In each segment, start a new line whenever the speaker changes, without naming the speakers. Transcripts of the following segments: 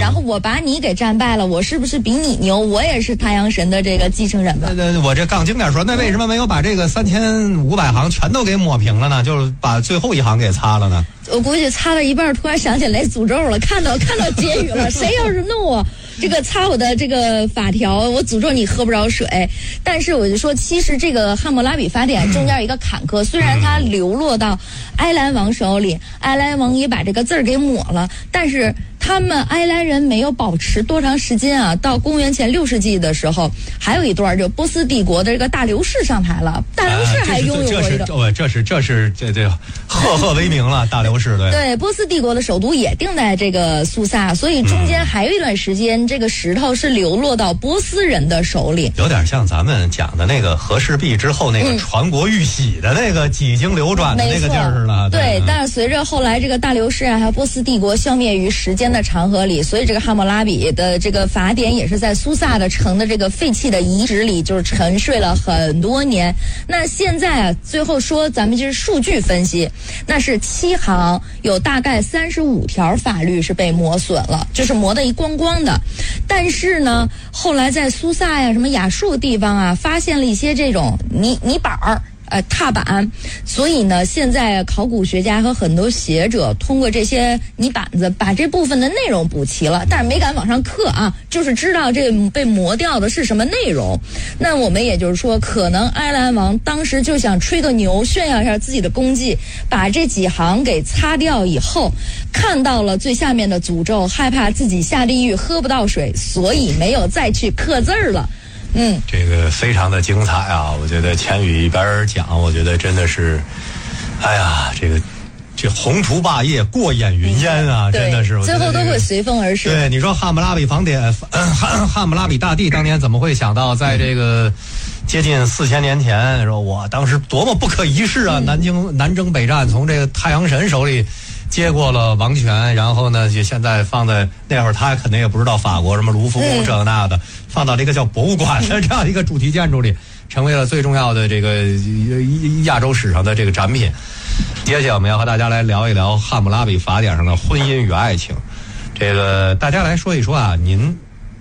然后我把你给战败了，我是不是比你牛？我也是太阳神的这个继承人吧？
我这杠精点说，那为什么没有把这个3500行全都给抹平了呢？就是把最后一行给擦了呢？
我估计擦了一半，突然想起来诅咒了，看到结语了，谁要是弄我这个擦我的这个法条，我诅咒你喝不着水。但是我就说，其实这个汉谟拉比法典中间有一个坎坷，虽然它流落到埃兰王手里，埃兰王也把这个字儿给抹了，但是他们埃兰人没有保持多长时间啊。到公元前6世纪的时候，还有一段就波斯帝国的这个大流士上台了，大流士还拥有过一个，
这赫赫为名了，大流士
对，波斯帝国的首都也定在这个苏萨，所以中间还有一段时间，这个石头是流落到波斯人的手里，
有点像咱们讲的那个和氏璧之后那个传国玉玺的那个几经流转的那个劲儿似的。
对，但是随着后来这个大流士啊，还有波斯帝国消灭于时间的长河里，所以这个汉谟拉比的这个法典也是在苏萨的城的这个废弃的遗址里，就是沉睡了很多年。那现在啊，最后说咱们就是数据分析，那是7行，有大概35条法律是被磨损了，就是磨得一光光的。但是呢，后来在苏萨呀、什么亚述地方啊，发现了一些这种泥板儿。踏板，所以呢，现在考古学家和很多学者通过这些泥板子把这部分的内容补齐了，但是没敢往上刻啊，就是知道这被磨掉的是什么内容。那我们也就是说，可能埃兰王当时就想吹个牛，炫耀一下自己的功绩，把这几行给擦掉以后，看到了最下面的诅咒，害怕自己下地狱喝不到水，所以没有再去刻字儿了。
这个非常的精彩啊！我觉得千羽一边讲，我觉得真的是，哎呀，这宏图霸业，过眼云烟啊！真的是，
最后都会随风而逝。
对，你说汉谟拉比法典，汉谟拉比大帝当年怎么会想到在这个接近4000年前，说我当时多么不可一世啊！南征北战，从这个太阳神手里接过了王权，然后呢，就现在放在那会儿，他肯定也不知道法国什么卢浮宫这那的，放到这个叫博物馆的这样一个主题建筑里，成为了最重要的这个亚洲史上的这个展品。接下来我们要和大家来聊一聊汉谟拉比法典上的婚姻与爱情。这个大家来说一说啊，您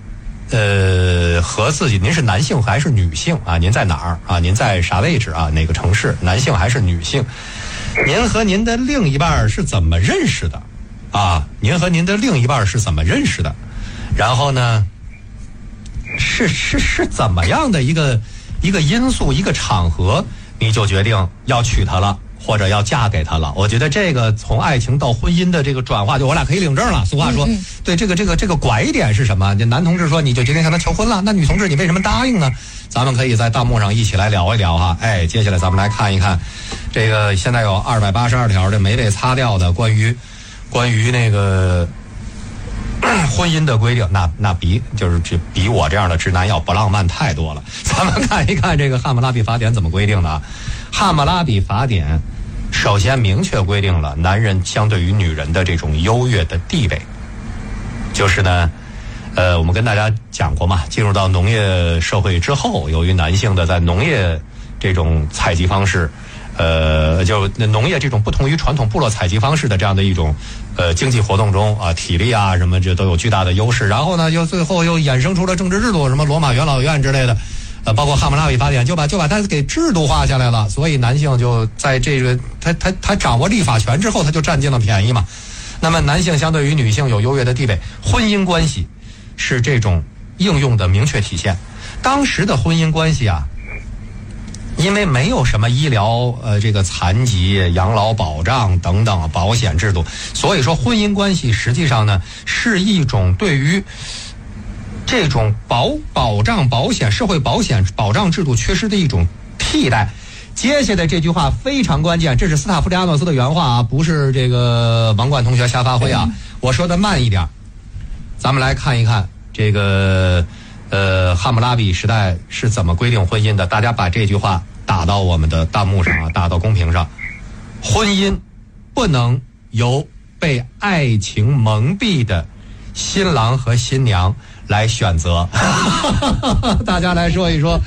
和自己，您是男性还是女性啊？您在哪儿啊？您在啥位置啊？哪个城市？男性还是女性？您和您的另一半是怎么认识的啊？您和您的另一半是怎么认识的？然后呢，是怎么样的一个因素，一个场合，你就决定要娶她了，或者要嫁给他了？我觉得这个从爱情到婚姻的这个转化，就我俩可以领证了。俗话说，对，这个拐点是什么？这男同志说你就决定向他求婚了，那女同志你为什么答应呢？咱们可以在弹幕上一起来聊一聊哈。接下来咱们来看一看，这个现在有282条的没被擦掉的关于那个婚姻的规定，那比我这样的直男要不浪漫太多了。咱们看一看这个汉谟拉比法典怎么规定的啊。汉谟拉比法典首先明确规定了男人相对于女人的这种优越的地位，就是呢我们跟大家讲过嘛，进入到农业社会之后，由于男性的在农业这种采集方式就农业这种不同于传统部落采集方式的这样的一种经济活动中啊，体力啊什么这都有巨大的优势。然后呢，最后又衍生出了政治制度，什么罗马元老院之类的，包括汉谟拉比法典就把它给制度化下来了。所以男性就在这个他掌握立法权之后，他就占尽了便宜嘛。那么男性相对于女性有优越的地位，婚姻关系是这种应用的明确体现。当时的婚姻关系啊，因为没有什么医疗这个残疾、养老保障等等保险制度，所以说婚姻关系实际上呢是一种对于这种保障保险、社会保险保障制度缺失的一种替代。接下来这句话非常关键，这是斯塔夫利亚诺斯的原话啊，不是这个王冠同学瞎发挥啊。我说的慢一点，咱们来看一看这个汉谟拉比时代是怎么规定婚姻的。大家把这句话打到我们的弹幕上啊，打到公屏上。婚姻不能由被爱情蒙蔽的新郎和新娘来选择。大家来说一说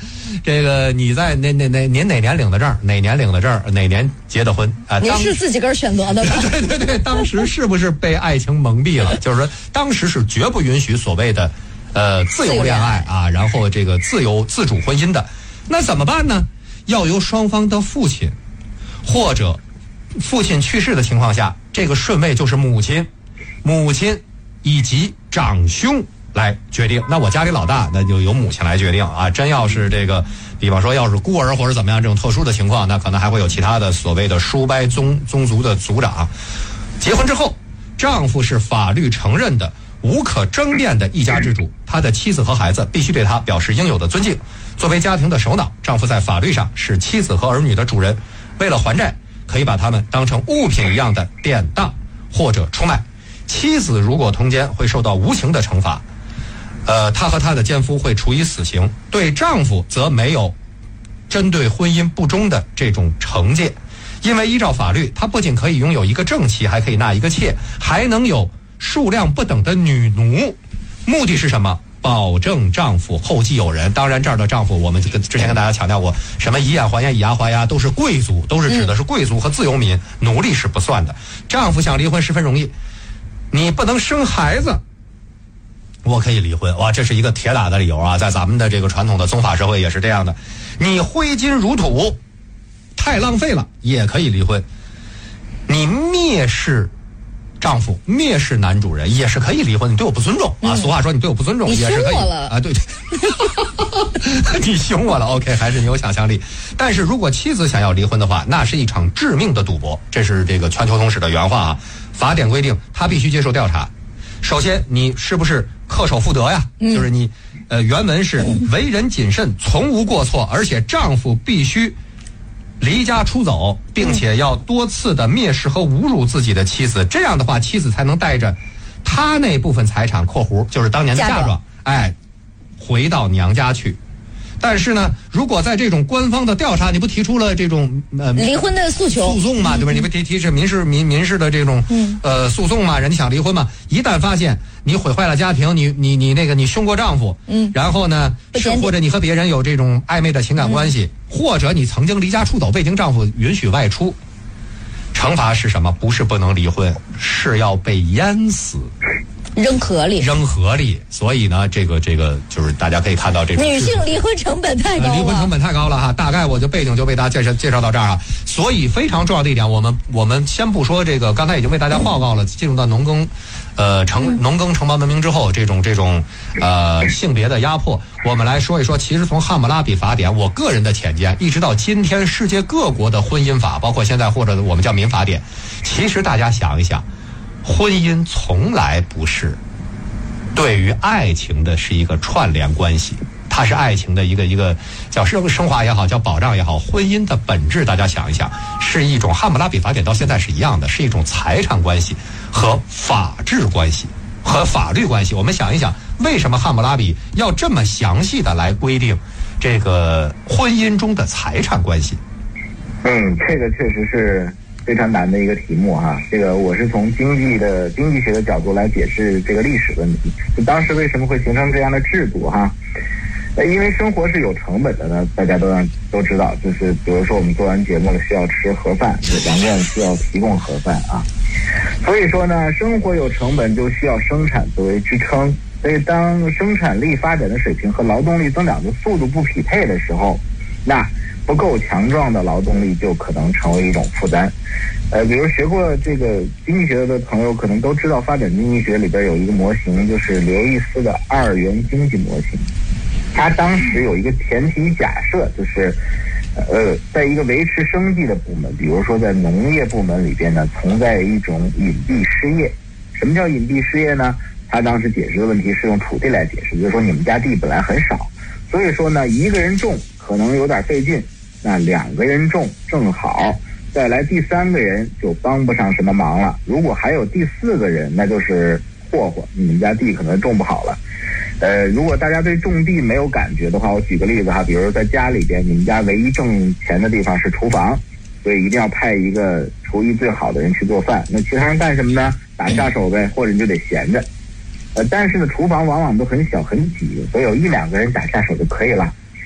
这个你在您哪年领的证？哪年领的证？哪年结的婚？
您是自己个儿选择的吧？
对，当时是不是被爱情蒙蔽了？就是说，当时是绝不允许所谓的自由恋爱啊，然后这个自主婚姻的。那怎么办呢？要由双方的父亲或者父亲去世的情况下，这个顺位就是母亲以及长兄来决定。那我家里老大，那就由母亲来决定啊。真要是这个，比方说要是孤儿或者怎么样这种特殊的情况，那可能还会有其他的所谓的叔伯宗族的族长。结婚之后，丈夫是法律承认的无可争辩的一家之主，他的妻子和孩子必须对他表示应有的尊敬。作为家庭的首脑，丈夫在法律上是妻子和儿女的主人，为了还债，可以把他们当成物品一样的典当或者出卖。妻子如果通奸，会受到无情的惩罚，她和她的奸夫会处以死刑。对丈夫则没有针对婚姻不忠的这种惩戒，因为依照法律，他不仅可以拥有一个正妻，还可以纳一个妾，还能有数量不等的女奴。目的是什么？保证丈夫后继有人。当然这儿的丈夫，我们之前跟大家强调过，什么以眼还眼以牙还牙，都是贵族，都是指的是贵族和自由民，奴隶是不算的。丈夫想离婚十分容易，你不能生孩子，我可以离婚。哇，这是一个铁打的理由啊，在咱们的这个传统的宗法社会也是这样的。你挥金如土，太浪费了，也可以离婚。你蔑视丈夫，蔑视男主人，也是可以离婚。你对我不尊重啊！俗话说，你对我不尊重，也是可以啊。对，你凶我了。OK， 还是你有想象力。但是如果妻子想要离婚的话，那是一场致命的赌博。这是这个全球通史的原话啊。法典规定，他必须接受调查。首先，你是不是恪守妇德呀？就是你，原文是为人谨慎，从无过错，而且丈夫必须离家出走，并且要多次的蔑视和侮辱自己的妻子，这样的话，妻子才能带着他那部分财产（括弧就是当年的嫁妆）回到娘家去。但是呢，如果在这种官方的调查，你不提出了这种
离婚的诉讼
嘛，对吧？你不提是民事的这种诉讼嘛？人家想离婚嘛？一旦发现你毁坏了家庭，你凶过丈夫，然后呢，或者你和别人有这种暧昧的情感关系，或者你曾经离家出走，未经丈夫允许外出，惩罚是什么？不是不能离婚，是要被淹死。
扔河里，
所以呢，这个就是大家可以看到，这种
女性离婚成本太高了，
离婚成本太高了哈。大概我就背景就为大家介绍到这儿啊。所以非常重要的一点，我们先不说这个，刚才已经为大家报告了，进入到农耕城邦文明之后，这种性别的压迫，我们来说一说。其实从汉谟拉比法典，我个人的浅见，一直到今天世界各国的婚姻法，包括现在或者我们叫民法典，其实大家想一想。婚姻从来不是对于爱情的是一个串联关系，它是爱情的一个叫升华也好，叫保障也好。婚姻的本质，大家想一想，是一种汉谟拉比法典到现在是一样的，是一种财产关系和法治关系和法律关系。我们想一想，为什么汉谟拉比要这么详细的来规定这个婚姻中的财产关系？
这个确实是非常难的一个题目哈，这个我是从经济学的角度来解释这个历史问题。就当时为什么会形成这样的制度哈？因为生活是有成本的呢，大家都知道，就是比如说我们做完节目了需要吃盒饭，粮店需要提供盒饭啊。所以说呢，生活有成本就需要生产作为支撑。所以当生产力发展的水平和劳动力增长的速度不匹配的时候，那不够强壮的劳动力就可能成为一种负担。比如学过这个经济学的朋友可能都知道，发展经济学里边有一个模型，就是刘易斯的2元经济模型。他当时有一个前提假设，就是在一个维持生计的部门，比如说在农业部门里边呢，存在一种隐蔽失业。什么叫隐蔽失业呢？他当时解释的问题是用土地来解释，就是说你们家地本来很少，所以说呢一个人种可能有点费劲，那2个人种正好，再来第3个人就帮不上什么忙了。如果还有第4个人，那就是霍霍，你们家地可能种不好了。如果大家对种地没有感觉的话，我举个例子哈，比如说在家里边，你们家唯一挣钱的地方是厨房，所以一定要派一个厨艺最好的人去做饭。那其他人干什么呢？打下手呗，或者你就得闲着。但是呢，厨房往往都很小很挤，所以有1-2个人打下手就可以了。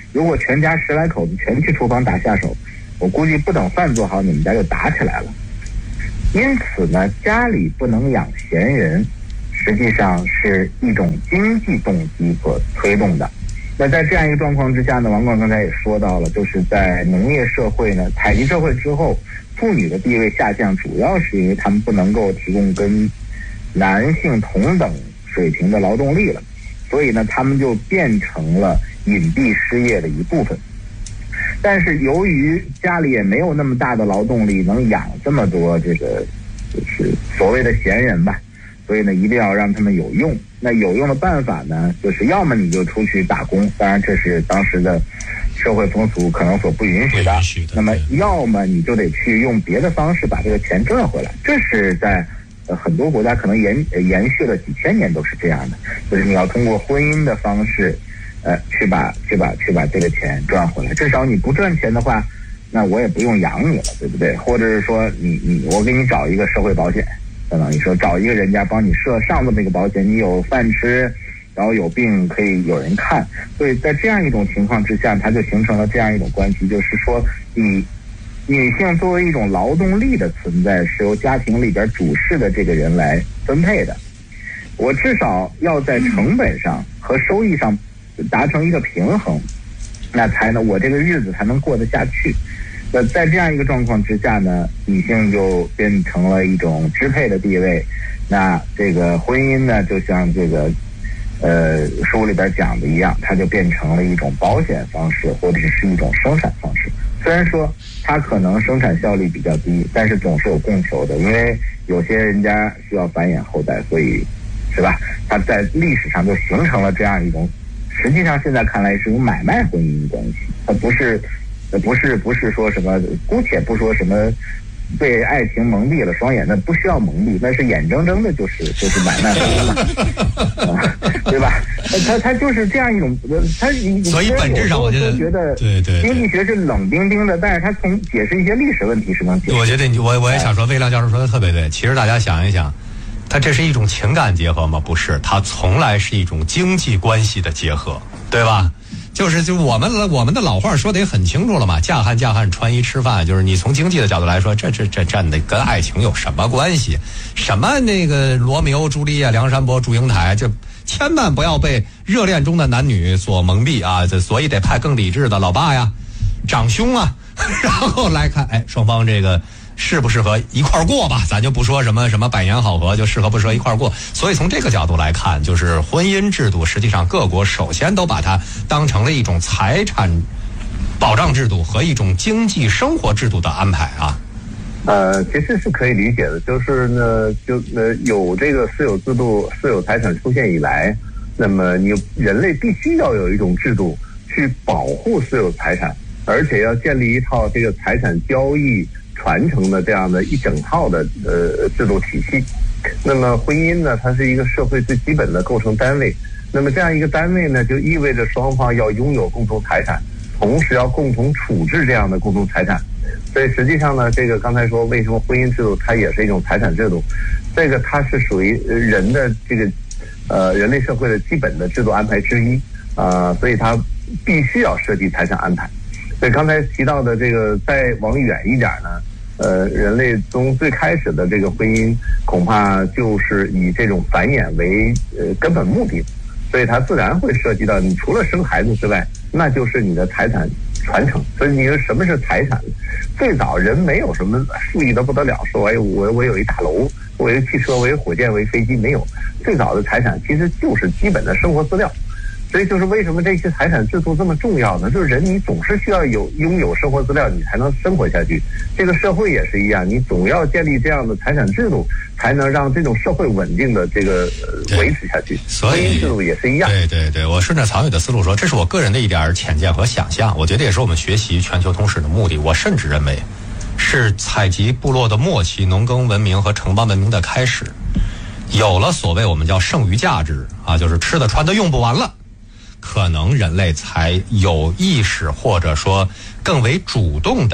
如果全家10来口子全去厨房打下手，我估计不等饭做好，你们家就打起来了。因此呢，家里不能养闲人，实际上是一种经济动机所推动的。那在这样一个状况之下呢，王广刚才也说到了，就是在农业社会呢，采集社会之后，妇女的地位下降，主要是因为她们不能够提供跟男性同等水平的劳动力了，所以呢，她们就变成了隐蔽失业的一部分。但是由于家里也没有那么大的劳动力能养这么多这个就是所谓的闲人吧，所以呢，一定要让他们有用。那有用的办法呢，就是要么你就出去打工，当然这是当时的社会风俗可能所不允许的。那么要么你就得去用别的方式把这个钱赚回来。这是在很多国家可能延续了几千年都是这样的，就是你要通过婚姻的方式，去把这个钱赚回来。至少你不赚钱的话，那我也不用养你了，对不对？或者是说我给你找一个社会保险。相当于说找一个人家帮你上这么一个保险，你有饭吃，然后有病可以有人看。所以在这样一种情况之下，它就形成了这样一种关系，就是说你女性作为一种劳动力的存在，是由家庭里边主事的这个人来分配的。我至少要在成本上和收益上达成一个平衡，那我这个日子才能过得下去。那在这样一个状况之下呢，女性就变成了一种支配的地位。那这个婚姻呢，就像这个书里边讲的一样，它就变成了一种保险方式，或者是一种生产方式。虽然说它可能生产效率比较低，但是总是有供求的，因为有些人家需要繁衍后代，所以是吧？它在历史上就形成了这样一种，实际上现在看来是一种买卖婚姻关系，它不是说什么，姑且不说什么被爱情蒙蔽了双眼，那不需要蒙蔽，那是眼睁睁的就是买卖婚姻嘛，对吧？它就是这样一种，
所以本质上我觉得对
经济学是冷冰冰的，但是它从解释一些历史问题是能解释。
我觉得我也想说，魏亮教授说的特别对。其实大家想一想，它这是一种情感结合吗？不是，它从来是一种经济关系的结合，对吧？就我们的老话说的也很清楚了嘛，嫁汉穿衣吃饭，就是你从经济的角度来说，这跟爱情有什么关系？什么那个罗密欧朱丽叶、梁山伯祝英台，这千万不要被热恋中的男女所蒙蔽啊！所以得派更理智的老爸呀、长兄啊，然后来看，双方这个适不适合一块儿过吧？咱就不说什么百年好合，就适合不适合一块儿过。所以从这个角度来看，就是婚姻制度，实际上各国首先都把它当成了一种财产保障制度和一种经济生活制度的安排啊。
其实是可以理解的，就是呢，有这个私有制度、私有财产出现以来，那么人类必须要有一种制度去保护私有财产，而且要建立一套这个财产交易传承的这样的一整套的制度体系。那么婚姻呢，它是一个社会最基本的构成单位。那么这样一个单位呢，就意味着双方要拥有共同财产，同时要共同处置这样的共同财产。所以实际上呢，这个刚才说为什么婚姻制度它也是一种财产制度，这个它是属于人的这个人类社会的基本的制度安排之一所以它必须要涉及财产安排。所以刚才提到的这个再往远一点呢，人类从最开始的这个婚姻恐怕就是以这种繁衍为根本目的，所以它自然会涉及到你除了生孩子之外，那就是你的财产传承。所以你说什么是财产？最早人没有什么富裕的不得了，说我有一大楼，我有汽车，我有火箭，我有飞机，没有。最早的财产其实就是基本的生活资料。所以就是为什么这些财产制度这么重要呢？就是人你总是需要拥有生活资料，你才能生活下去。这个社会也是一样，你总要建立这样的财产制度，才能让这种社会稳定的这个维持下去。
所以
婚姻制度也是一样。
对，我顺着曹宇的思路说，这是我个人的一点浅见和想象，我觉得也是我们学习全球通史的目的。我甚至认为，是采集部落的末期，农耕文明和城邦文明的开始，有了所谓我们叫剩余价值啊，就是吃的穿的用不完了。可能人类才有意识或者说更为主动的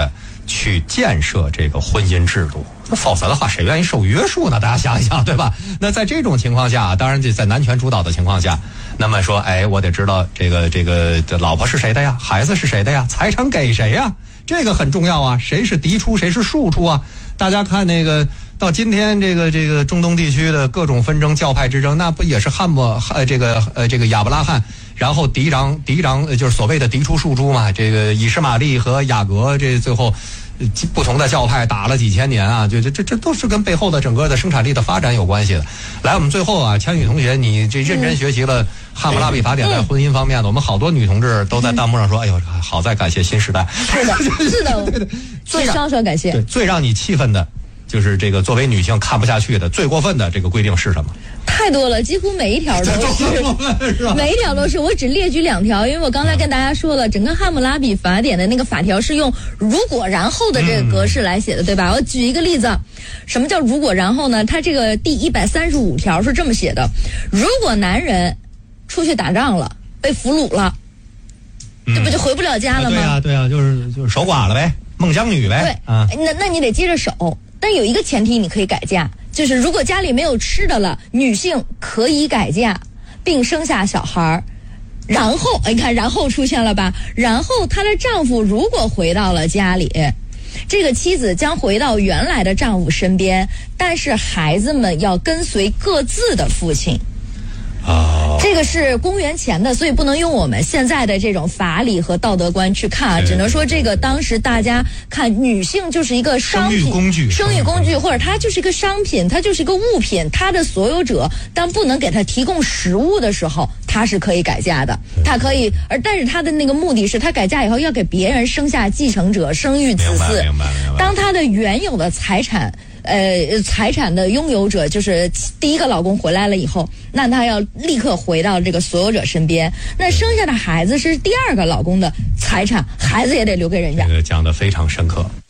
去建设这个婚姻制度。那否则的话，谁愿意受约束呢？大家想一想，对吧？那在这种情况下，当然在男权主导的情况下，那么说，哎，我得知道这个老婆是谁的呀，孩子是谁的呀，财产给谁呀？这个很重要啊，谁是嫡出，谁是庶出啊？大家看那个到今天这个中东地区的各种纷争、教派之争，那不也是这个亚伯拉罕，然后嫡长就是所谓的嫡出庶出嘛？这个以实玛利和雅各，这最后不同的教派打了几千年啊，这都是跟背后的整个的生产力的发展有关系的。来，我们最后啊，千羽同学，你这认真学习了《汉谟拉比法典》在婚姻方面的，我们好多女同志都在弹幕上说：“哎呦，好在感谢新时代。”
是的，是的，对，最稍稍感谢。
对，最让你气愤的，就是这个作为女性看不下去的、最过分的这个规定是什么？
太多了，几乎每一条都是，每一条都是。我只列举2条，因为我刚才跟大家说了，整个《汉谟拉比法典》的那个法条是用如果然后的这个格式来写的，对吧？我举一个例子，什么叫如果然后呢？它这个第135条是这么写的：如果男人出去打仗了，被俘虏了，这不就回不了家了吗？
对啊，就是守寡了呗，孟姜女呗。
对啊，那你得接着守，但有一个前提，你可以改嫁。就是如果家里没有吃的了，女性可以改嫁并生下小孩，然后你看，然后出现了吧？然后她的丈夫如果回到了家里，这个妻子将回到原来的丈夫身边，但是孩子们要跟随各自的父亲。这个是公元前的，所以不能用我们现在的这种法理和道德观去看，只能说这个当时大家看女性就是一个商品、生育工具，或者它就是一个商品，它就是一个物品，它的所有者，当不能给它提供食物的时候，它是可以改嫁的，它可以，但是它的那个目的是，它改嫁以后要给别人生下继承者，生育子嗣。当它的原有的财产的拥有者，就是第一个老公回来了以后，那他要立刻回到这个所有者身边。那生下的孩子是第2个老公的财产，孩子也得留给人家。
这个讲得非常深刻。